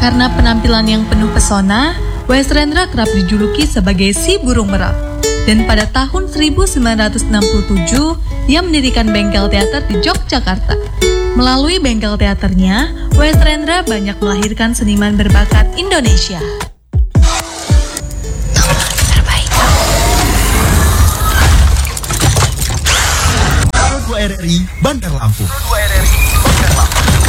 Karena penampilan yang penuh pesona, Wesrendra kerap dijuluki sebagai si burung merak. Dan pada tahun 1967, ia mendirikan bengkel teater di Yogyakarta. Melalui bengkel teaternya, Wesrendra banyak melahirkan seniman berbakat Indonesia. RRI Bandar Lampung.